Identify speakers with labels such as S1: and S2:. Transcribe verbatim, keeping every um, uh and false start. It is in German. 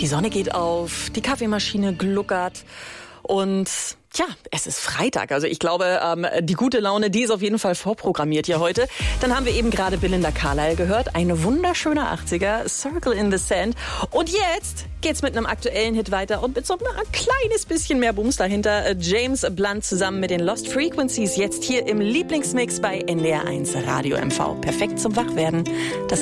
S1: Die Sonne geht auf, die Kaffeemaschine gluckert und ja, es ist Freitag. Also ich glaube, ähm, die gute Laune, die ist auf jeden Fall vorprogrammiert hier heute. Dann haben wir eben gerade Belinda Carlisle gehört. Eine wunderschöne achtziger, Circle in the Sand. Und jetzt geht's mit einem aktuellen Hit weiter und mit so einem kleines bisschen mehr Bums dahinter. James Blunt zusammen mit den Lost Frequencies jetzt hier im Lieblingsmix bei N D R eins Radio M V. Perfekt zum Wachwerden. Das